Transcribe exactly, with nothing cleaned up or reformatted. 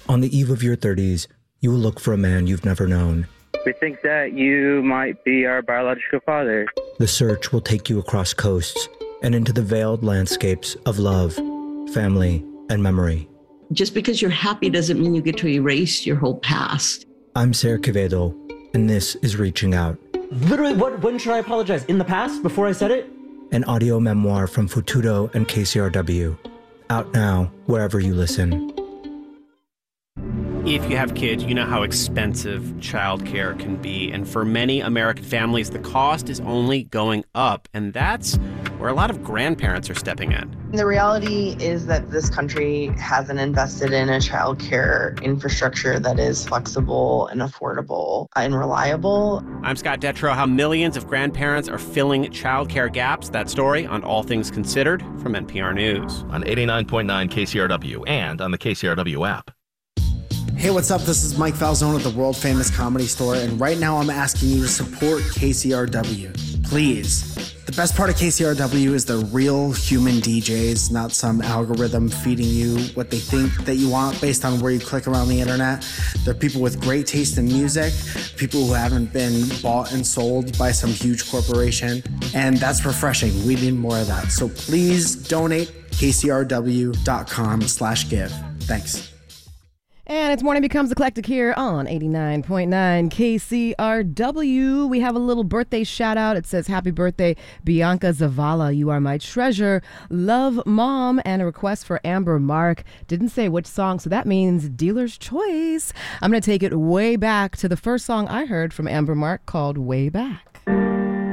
On the eve of your thirties, you will look for a man you've never known. We think that you might be our biological father. The search will take you across coasts and into the veiled landscapes of love, family, and memory. Just because you're happy doesn't mean you get to erase your whole past. I'm Ser Quevedo, and this is Reaching Out. Literally, what, when should I apologize? In the past, before I said it? An audio memoir from Futudo and K C R W. Out now, wherever you listen. If you have kids, you know how expensive childcare can be. And for many American families, the cost is only going up. And that's where a lot of grandparents are stepping in. The reality is that this country hasn't invested in a childcare infrastructure that is flexible and affordable and reliable. I'm Scott Detrow. How millions of grandparents are filling childcare gaps. That story on All Things Considered from N P R News. On eighty-nine point nine K C R W and on the K C R W app. Hey, what's up? This is Mike Falzone at the World Famous Comedy Store, and right now I'm asking you to support K C R W. Please. The best part of K C R W is the real human D Js, not some algorithm feeding you what they think that you want based on where you click around the internet. They're people with great taste in music, people who haven't been bought and sold by some huge corporation, and that's refreshing. We need more of that. So please donate kcrw.com slash give. Thanks. And it's Morning Becomes Eclectic here on eighty-nine point nine K C R W. We have a little birthday shout out. It says, happy birthday, Bianca Zavala. You are my treasure. Love, Mom. And a request for Amber Mark. Didn't say which song, so that means dealer's choice. I'm going to take it way back to the first song I heard from Amber Mark called Way Back.